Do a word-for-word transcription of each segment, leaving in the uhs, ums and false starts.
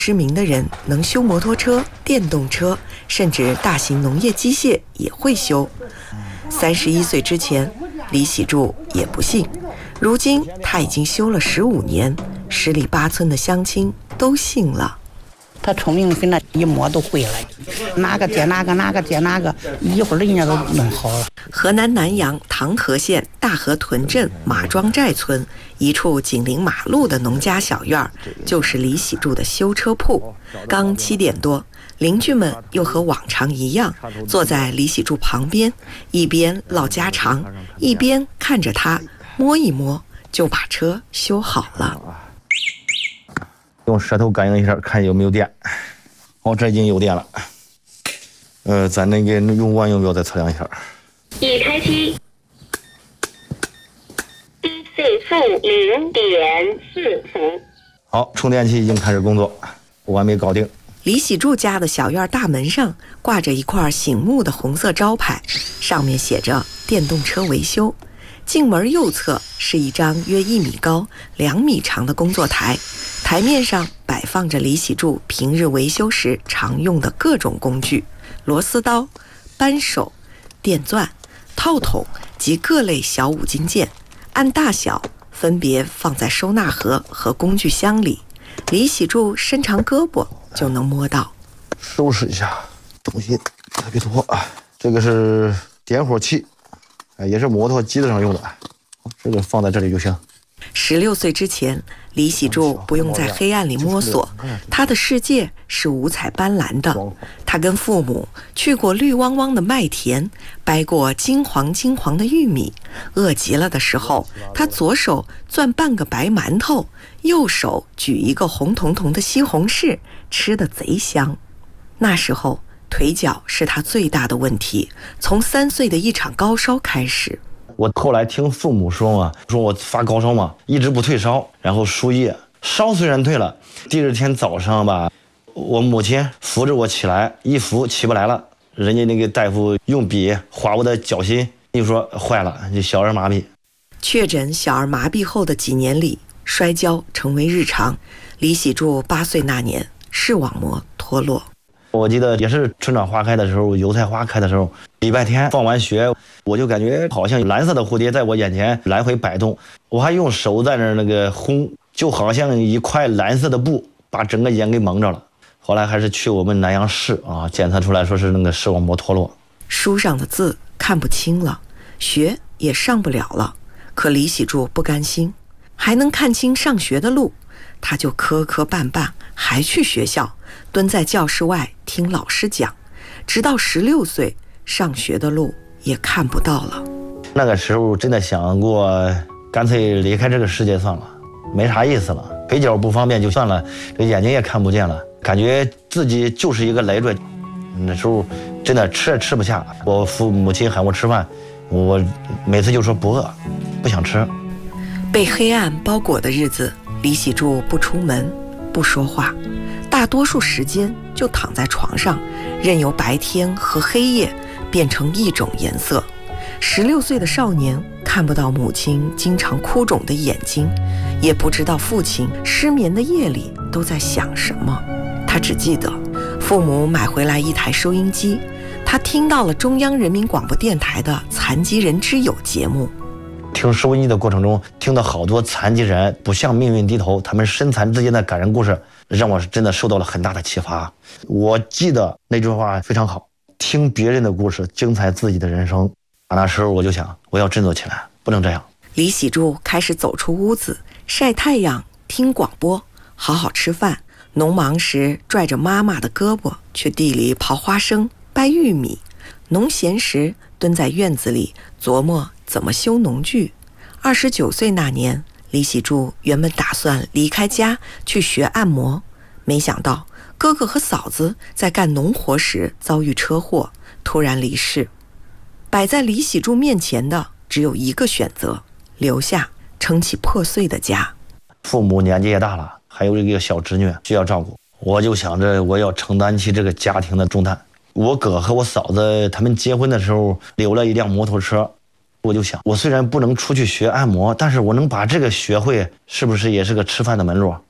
知名的人能修摩托车、电动车，甚至大型农业机械也会修。三十一岁之前，李喜柱也不信，如今他已经修了十五年，十里八村的乡亲都信了。 他聪明跟那一摸都会了，哪个接哪个，哪个接哪个，一会儿人家都弄好了。 河南南阳唐河县大河屯镇马庄寨村一处紧邻马路的农家小院，就是李喜柱的修车铺。刚七点多，邻居们又和往常一样，坐在李喜柱旁边，一边唠家常，一边看着他摸一摸，就把车修好了。 用舌头感应一下，看有没有电。好，这已经有电了。呃，咱那个用完用不要再测量一下。 已开机。D C 负零点四伏。 好，充电器已经开始工作，完美搞定。 李喜柱家的小院大门上挂着一块醒目的红色招牌，上面写着“电动车维修”。进门右侧是一张约一米高、两米长的工作台，台面上摆放着李喜柱平日维修时常用的各种工具：螺丝刀、扳手、电钻、套筒及各类小五金件，按大小分别放在收纳盒和工具箱里。李喜柱伸长胳膊就能摸到。 收拾一下东西，特别多啊！这个是点火器。也是摩托机子上用的，这个放在这里就行。 十六岁之前，李喜柱不用在黑暗里摸索，他的世界是五彩斑斓的。他跟父母去过绿汪汪的麦田，掰过金黄金黄的玉米。饿极了的时候，他左手攥半个白馒头，右手举一个红彤彤的西红柿，吃得贼香。那时候腿脚是他最大的问题，从三岁的一场高烧开始。 我后来听父母说嘛，说我发高烧嘛，一直不退烧，然后输液，烧虽然退了，第二天早上吧，我母亲扶着我起来，一扶起不来了，人家那个大夫用笔划我的脚心，就说坏了，就小儿麻痹。 确诊小儿麻痹后的几年里，摔跤成为日常。李喜柱八岁那年，视网膜脱落。 我记得也是春暖花开的时候，油菜花开的时候，礼拜天放完学，我就感觉好像蓝色的蝴蝶在我眼前来回摆动，我还用手在那那个轰，就好像一块蓝色的布把整个眼给蒙着了。后来还是去我们南阳市啊，检测出来说是那个视网膜脱落。 书上的字看不清了，学也上不了了，可李喜柱不甘心，还能看清上学的路，他就磕磕绊绊还去学校，蹲在教室外听老师讲，直到十六岁，上学的路也看不到了。 那个时候真的想过，干脆离开这个世界算了，没啥意思了，腿脚不方便就算了，这眼睛也看不见了，感觉自己就是一个累赘。那时候真的吃也吃不下，我父母亲喊我吃饭，我每次就说不饿，不想吃。 被黑暗包裹的日子，李喜柱不出门，不说话，大多数时间就躺在床上，任由白天和黑夜变成一种颜色。十六岁的少年看不到母亲经常哭肿的眼睛，也不知道父亲失眠的夜里都在想什么。他只记得父母买回来一台收音机，他听到了中央人民广播电台的残疾人之友节目。 听收音的过程中，听到好多残疾人不向命运低头，他们身残之间的感人故事，让我真的受到了很大的启发。我记得那句话非常好，听别人的故事，精彩自己的人生。那时候我就想，我要振作起来，不能这样。 李喜柱开始走出屋子，晒太阳，听广播，好好吃饭。农忙时拽着妈妈的胳膊去地里刨花生、掰玉米，农闲时蹲在院子里琢磨怎么修农具。二十九岁那年，李喜柱原本打算离开家去学按摩，没想到哥哥和嫂子在干农活时遭遇车祸，突然离世。摆在李喜柱面前的只有一个选择，留下撑起破碎的家。 父母年纪也大了，还有一个小侄女需要照顾，我就想着我要承担起这个家庭的重担。我哥和我嫂子他们结婚的时候留了一辆摩托车，我就想，我虽然不能出去学按摩，但是我能把这个学会，是不是也是个吃饭的门路？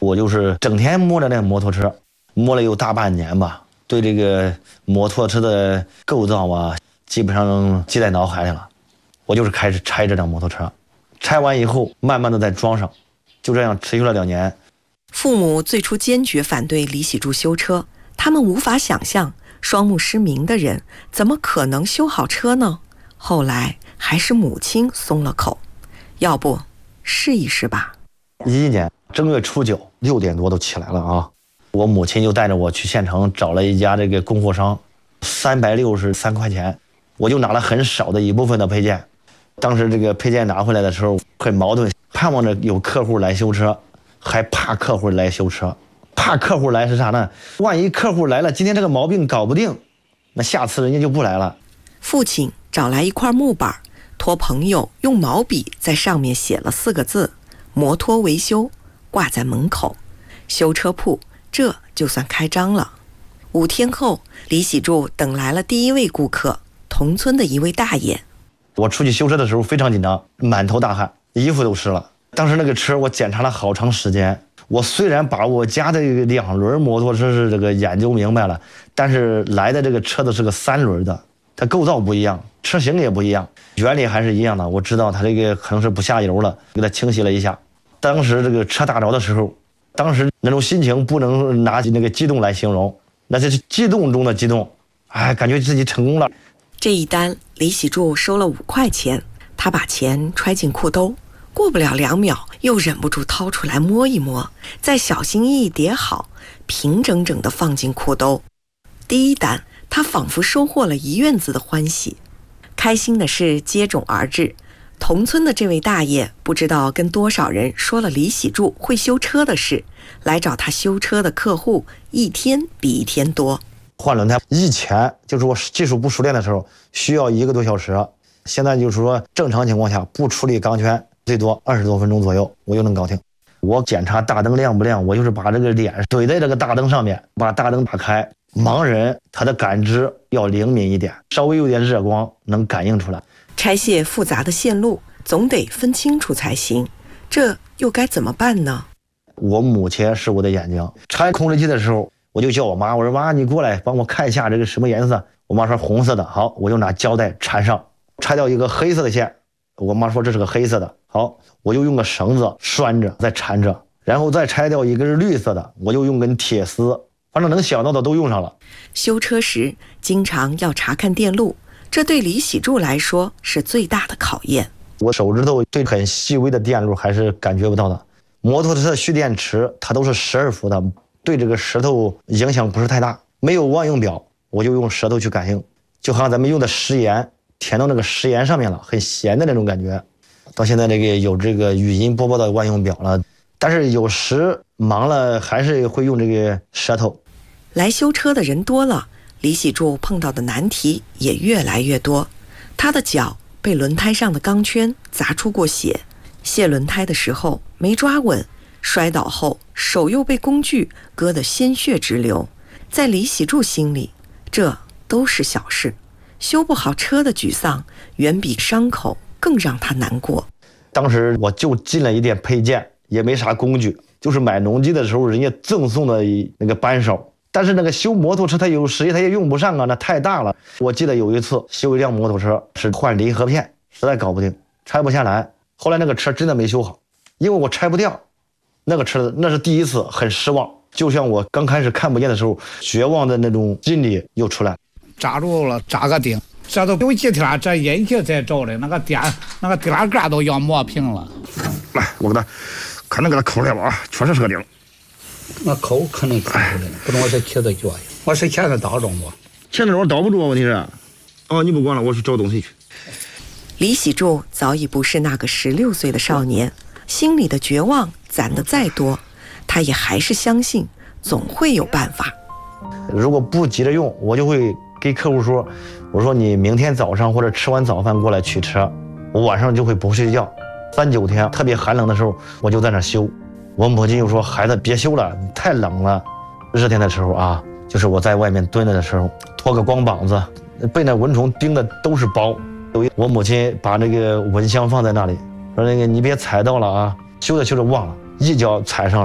我就是整天摸着那摩托车，摸了有大半年吧，对这个摩托车的构造啊，基本上记在脑海里了。我就是开始拆这辆摩托车，拆完以后慢慢的再装上，就这样持续了两年。 父母最初坚决反对李喜柱修车，他们无法想象双目失明的人怎么可能修好车呢？后来还是母亲松了口，要不试一试吧。 一一年正月初九六点多都起来了啊，我母亲就带着我去县城找了一家这个供货商，三百六十三块钱，我就拿了很少的一部分的配件。当时这个配件拿回来的时候很矛盾，盼望着有客户来修车，还怕客户来修车。怕客户来是啥呢？万一客户来了，今天这个毛病搞不定，那下次人家就不来了。 父亲找来一块木板，托朋友用毛笔在上面写了四个字：摩托维修，挂在门口。修车铺这就算开张了。五天后，李喜柱等来了第一位顾客，同村的一位大爷。 我出去修车的时候非常紧张，满头大汗，衣服都湿了。当时那个车我检查了好长时间，我虽然把我家的两轮摩托车是这个研究明白了，但是来的这个车子是个三轮的，它构造不一样，车型也不一样，原理还是一样的。我知道它这个可能是不下油了，给它清洗了一下。当时这个车打着的时候，当时那种心情不能拿那个激动来形容，那是激动中的激动，哎，感觉自己成功了。 这一单李喜柱收了五块钱，他把钱揣进裤兜，过不了两秒又忍不住掏出来摸一摸，再小心翼翼叠好，平整整地放进裤兜。第一单他仿佛收获了一院子的欢喜。开心的事接踵而至，同村的这位大爷不知道跟多少人说了李喜柱会修车的事，来找他修车的客户一天比一天多。 换轮胎以前就是我技术不熟练的时候需要一个多小时，现在就是说正常情况下不处理钢圈最多二十多分钟左右我就能搞定。我检查大灯亮不亮，我就是把这个脸怼在这个大灯上面，把大灯打开，盲人他的感知要灵敏一点，稍微有点热光能感应出来。 拆卸复杂的线路总得分清楚才行，这又该怎么办呢？ 我母亲是我的眼睛，拆控制器的时候我就叫我妈，我说妈你过来帮我看一下这个什么颜色。我妈说红色的，好，我就拿胶带缠上，拆掉一个黑色的线，我妈说这是个黑色的，好，我就用个绳子拴着再缠着，然后再拆掉一个是绿色的，我就用根铁丝，反正能想到的都用上了。 修车时经常要查看电路，这对李喜柱来说是最大的考验。 我手指头对很细微的电路还是感觉不到的。摩托车的蓄电池它都是十二伏的，对这个舌头影响不是太大。没有万用表，我就用舌头去感应，就好像咱们用的食盐填到那个食盐上面了，很咸的那种感觉。到现在这个有这个语音播报的万用表了，但是有时忙了还是会用这个舌头。 来修车的人多了，李喜柱碰到的难题也越来越多。他的脚被轮胎上的钢圈砸出过血，卸轮胎的时候没抓稳，摔倒后手又被工具割得鲜血直流。在李喜柱心里，这都是小事，修不好车的沮丧远比伤口更让他难过。 当时我就进了一点配件，也没啥工具，就是买农机的时候人家赠送的那个扳手，但是那个修摩托车它有时它也用不上啊，那太大了。我记得有一次修一辆摩托车是换离合片，实在搞不定，拆不下来，后来那个车真的没修好，因为我拆不掉那个车，那是第一次很失望，就像我刚开始看不见的时候绝望的那种心理又出来。 扎住了，扎个钉，这都有几天，这引擎在找的那个电那个电杆都要磨平了。 来，我给他可能给他抠来吧啊，确实是个钉。 那抠肯定抠的，不能我这茄子脚呀，我是钳子倒中不？ 钳子我倒不住啊，问题是。哦，你不管了，我去找东西去。 李喜柱早已不是那个十六岁的少年，心里的绝望攒得再多，他也还是相信总会有办法。 如果不急着用，我就会给客户说，我说你明天早上或者吃完早饭过来取车，我晚上就会不睡觉。三九天特别寒冷的时候，我就在那修。我母亲又说，孩子别修了，太冷了。热天的时候啊，就是我在外面蹲着的时候，脱个光膀子，被那蚊虫叮的都是包。我母亲把那个蚊香放在那里，说那个你别踩到了啊。修着修着忘了，一脚踩上了，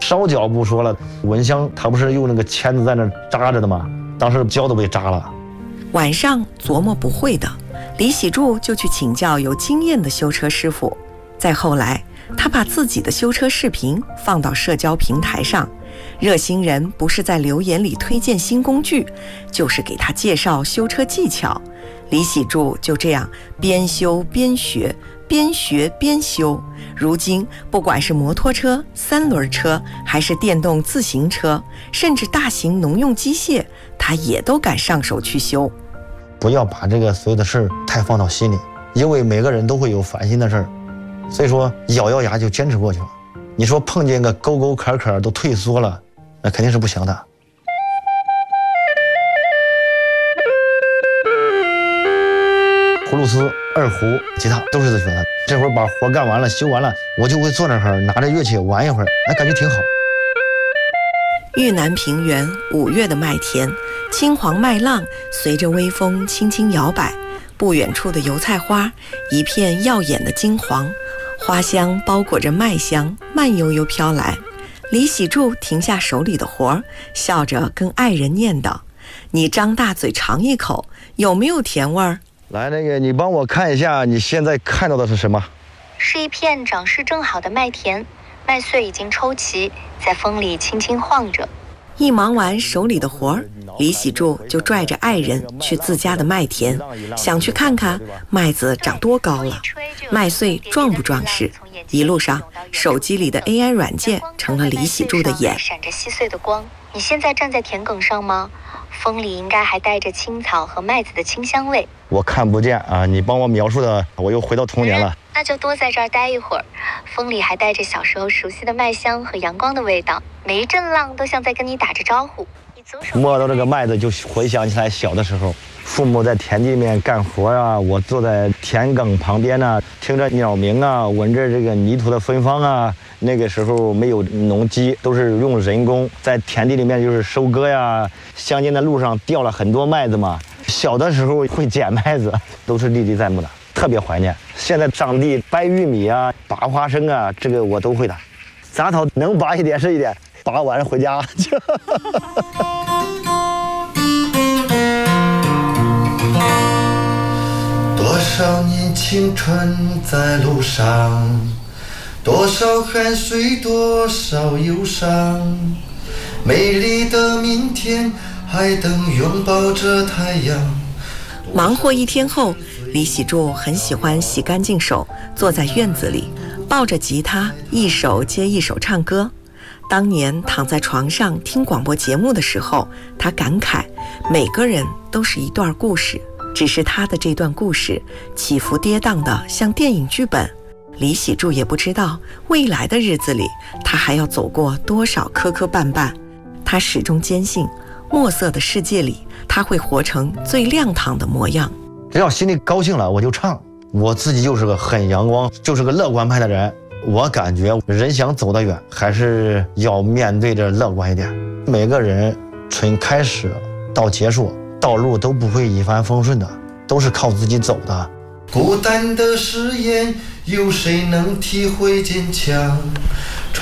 烧脚不说了，蚊香他不是用那个签子在那扎着的吗？当时脚都被扎了。 晚上琢磨不会的，李喜柱就去请教有经验的修车师傅。再后来，他把自己的修车视频放到社交平台上，热心人不是在留言里推荐新工具，就是给他介绍修车技巧。李喜柱就这样边修边学，边学边修。如今不管是摩托车、三轮车，还是电动自行车，甚至大型农用机械，他也都敢上手去修。 不要把这个所有的事儿太放到心里，因为每个人都会有烦心的事儿，所以说咬咬牙就坚持过去了。你说碰见个沟沟坎坎都退缩了，那肯定是不行的。葫芦丝、二胡、吉他都是自学的。这会儿把活干完了、修完了，我就会坐那儿拿着乐器玩一会儿，哎，感觉挺好。 豫南平原五月的麦田，青黄麦浪随着微风轻轻摇摆，不远处的油菜花一片耀眼的金黄，花香包裹着麦香，慢悠悠飘来。李喜柱停下手里的活儿，笑着跟爱人念叨：“你张大嘴尝一口，有没有甜味儿？” 来，那个你帮我看一下，你现在看到的是什么？ 是一片长势正好的麦田，麦穗已经抽齐，在风里轻轻晃着。 一忙完手里的活儿，李喜柱就拽着爱人去自家的麦田，想去看看麦子长多高了，麦穗壮不壮实。一路上，手机里的 A I 软件成了李喜柱的眼， 闪着细碎的光。你现在站在田埂上吗？风里应该还带着青草和麦子的清香味。 我看不见啊，你帮我描述的，我又回到童年了。 嗯，那就多在这儿待一会儿。风里还带着小时候熟悉的麦香和阳光的味道，每一阵浪都像在跟你打着招呼。 摸到这个麦子，就回想起来小的时候，父母在田地里面干活啊，我坐在田埂旁边啊，听着鸟鸣啊，闻着这个泥土的芬芳啊。那个时候没有农机，都是用人工在田地里面就是收割呀。乡间的路上掉了很多麦子嘛，小的时候会捡麦子，都是历历在目的，特别怀念。现在上地掰玉米啊，拔花生啊，这个我都会的。杂草能拔一点是一点，拔完回家。 多少年青春在路上，多少汗水，多少忧伤，美丽的明天还等拥抱着太阳。 忙活一天后，李喜柱很喜欢洗干净手，坐在院子里抱着吉他，一首接一首唱歌。当年躺在床上听广播节目的时候，他感慨每个人都是一段故事，只是他的这段故事起伏跌宕的像电影剧本。李喜柱也不知道未来的日子里他还要走过多少磕磕绊绊，他始终坚信墨色的世界里他会活成最亮堂的模样。 只要心里高兴了我就唱，我自己就是个很阳光，就是个乐观派的人。我感觉人想走得远，还是要面对着乐观一点。每个人从开始到结束，道路都不会一帆风顺的，都是靠自己走的。 孤单的誓言，有谁能体会坚强？